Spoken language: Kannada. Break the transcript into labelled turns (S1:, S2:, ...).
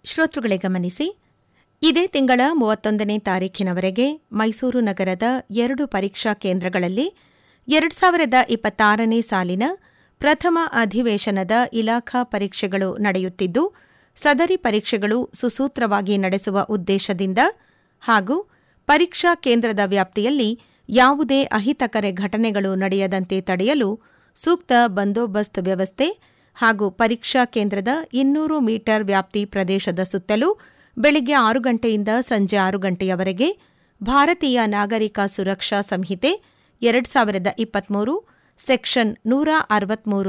S1: ಶ್ರೋತೃಗಳೇ ಗಮನಿಸಿ, ಇದೇ ತಿಂಗಳ 31ನೇ ತಾರೀಖಿನವರೆಗೆ ಮೈಸೂರು ನಗರದ 2 ಪರೀಕ್ಷಾ ಕೇಂದ್ರಗಳಲ್ಲಿ 2026ನೇ ಸಾಲಿನ ಪ್ರಥಮ ಅಧಿವೇಶನದ ಇಲಾಖಾ ಪರೀಕ್ಷೆಗಳು ನಡೆಯುತ್ತಿದ್ದು, ಸದರಿ ಪರೀಕ್ಷೆಗಳು ಸುಸೂತ್ರವಾಗಿ ನಡೆಸುವ ಉದ್ದೇಶದಿಂದ ಹಾಗೂ ಪರೀಕ್ಷಾ ಕೇಂದ್ರದ ವ್ಯಾಪ್ತಿಯಲ್ಲಿ ಯಾವುದೇ ಅಹಿತಕರ ಘಟನೆಗಳು ನಡೆಯದಂತೆ ತಡೆಯಲು ಸೂಕ್ತ ಬಂದೋಬಸ್ತ್ ವ್ಯವಸ್ಥೆ ಹಾಗೂ ಪರೀಕ್ಷಾ ಕೇಂದ್ರದ 200 ಮೀಟರ್ ವ್ಯಾಪ್ತಿ ಪ್ರದೇಶದ ಸುತ್ತಲೂ ಬೆಳಗ್ಗೆ 6 ಗಂಟೆಯಿಂದ ಸಂಜೆ 6 ಗಂಟೆಯವರೆಗೆ ಭಾರತೀಯ ನಾಗರಿಕ ಸುರಕ್ಷಾ ಸಂಹಿತೆ 2023 ಸೆಕ್ಷನ್ 163